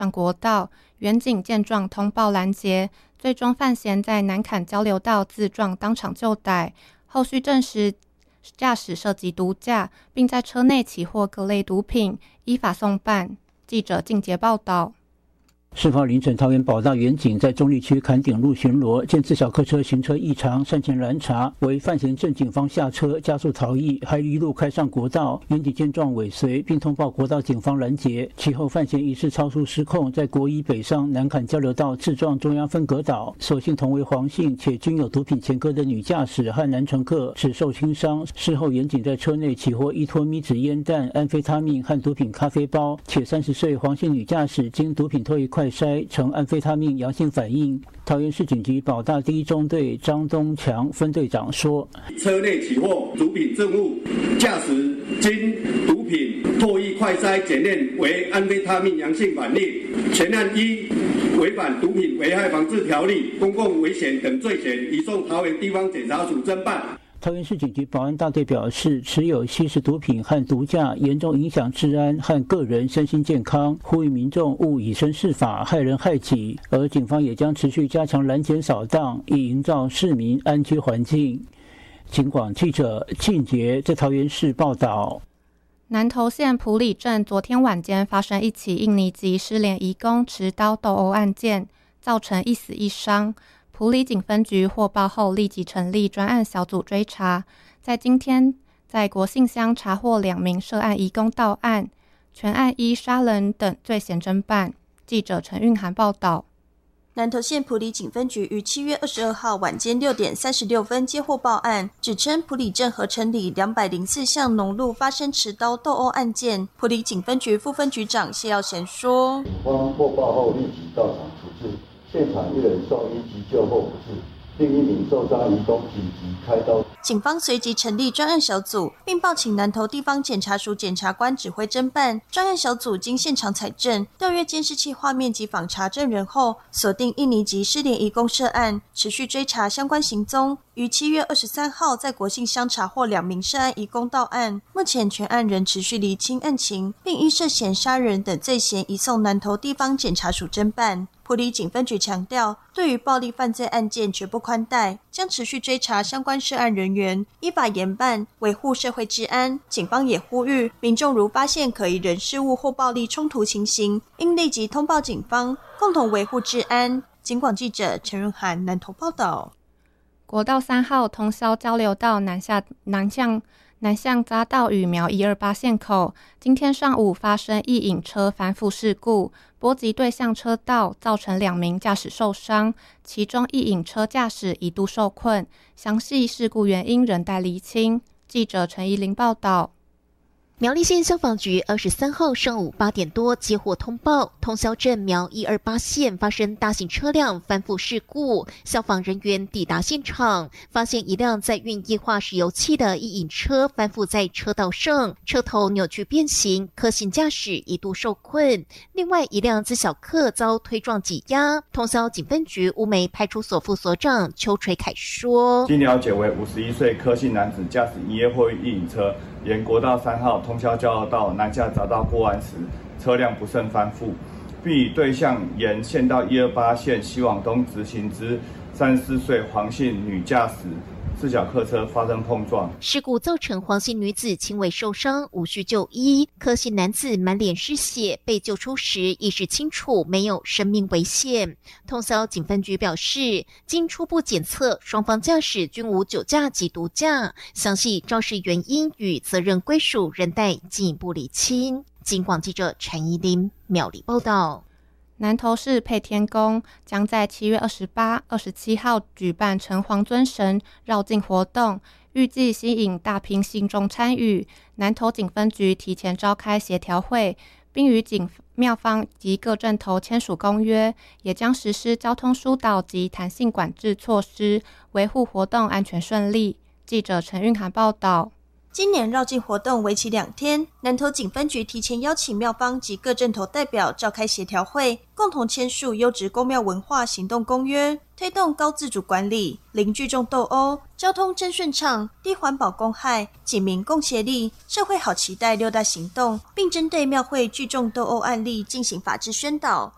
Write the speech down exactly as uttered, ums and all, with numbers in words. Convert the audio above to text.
上国道，员警见状通报拦截，最终范闲在南坎交流道自撞当场就逮，后续证实驾驶涉及毒驾，并在车内起获各类毒品，依法送办。记者靳杰报道。 事发凌晨，桃园保大员警在中立区坎顶路巡逻，见自小客车行车异常，上前拦查，为范闲镇警方下车加速逃逸，还一路开上国道。员警见状尾随，并通报国道警方拦截。其后，范闲疑似超速失控，在国一北上南坎交流道自撞中央分隔岛。所幸同为黄姓且均有毒品前科的女驾驶和男乘客只受轻伤。事后，员警在车内起获一托咪纸烟弹、安非他命和毒品咖啡包，且三十岁黄姓女驾驶经毒品特异快筛呈安非他命阳性反应。桃园市警局保大第一中队张东强分队长说：“ 车内起获毒品证物，驾驶经毒品唾液快筛检验为安非他命阳性反应，全案依违反毒品危害防治条例、公共危险等罪嫌，移送桃园地方检察署侦办。” 桃园市警局保安大队表示，持有吸食毒品和毒驾严重影响治安和个人身心健康，呼吁民众勿以身试法，害人害己。而警方也将持续加强拦检扫荡，以营造市民安居环境。警广记者靳杰在桃园市报道。 南投县埔里镇昨天晚间发生一起印尼籍失联移工持刀斗殴案件，造成一死一伤。埔里警分局获报后立即成立专案小组追查，在今天在国姓乡查获两名涉案移工到案，全案依杀人等罪嫌侦办。记者陈韵涵报道。 南投县埔里警分局于七月二十二号晚间六点三十六分接获报案，指称埔里镇合成里两百零四巷农路发生持刀斗殴案件。埔里警分局副分局长谢耀贤说：“ 警方获报后立即到场处置。现场一人送医急救后不治，另一名受伤移工紧急开刀。” 警方随即成立专案小组，并报请南投地方检察署检察官指挥侦办。专案小组经现场采证、调阅监视器画面及访查证人后，锁定印尼籍失联移工涉案，持续追查相关行踪。于七月二十三号在国姓乡查获两名涉案移工到案，目前全案仍持续厘清案情，并依涉嫌杀人等罪嫌移送南投地方检察署侦办。埔里警分局强调，对于暴力犯罪案件绝不宽待，将持续追查相关涉案人员，依法严办，维护社会治安。警方也呼吁民众如发现可疑人事物或暴力冲突情形，应立即通报警方，共同维护治安。警广记者陈润涵南投报道。 国道三号通霄交流道南下南向南向匝道与苗一二八线口，今天上午发生一引车翻覆事故，波及对向车道，造成两名驾驶受伤，其中一引车驾驶一度受困，详细事故原因仍待厘清。记者陈怡玲报道。 苗栗县消防局二十三号上午八点多接获通报，通霄镇苗一二八线发生大型车辆翻覆事故。消防人员抵达现场，发现一辆载运液化石油气的一引车翻覆在车道上，车头扭曲变形，科姓驾驶一度受困。另外一辆自小客遭推撞挤压。通霄警分局乌梅派出所副所长邱垂凯说：“ 经了解为五十一岁科姓男子驾驶营业货运一引车，沿国道三号通霄交流道南下匝道过弯时，车辆不慎翻覆，并与对向沿县道一二八线西往东直行之三十四岁黄姓女驾驶自小客车发生碰撞。 事故造成黄姓女子轻微受伤，无需就医。科姓男子满脸是血，被救出时意识清楚，没有生命危险。通霄警分局表示，经初步检测，双方驾驶均无酒驾及毒驾，详细肇事原因与责任归属仍待进一步厘清。警广记者陈怡琳苗栗报道。 南投市配天宫将在七月二十八、二十七号举办城隍尊神绕境活动，预计吸引大批信众参与。南投警分局提前召开协调会，并与警庙方及各镇头签署公约，也将实施交通疏导及弹性管制措施，维护活动安全顺利。记者陈韵涵报道。 今年绕境活动为期两天，南投警分局提前邀请庙方及各镇头代表召开协调会，共同签署优质公庙文化行动公约，推动高自主管理、零聚众斗殴、交通真顺畅、低环保公害、警民共协力、社会好期待六大行动，并针对庙会聚众斗殴案例进行法制宣导。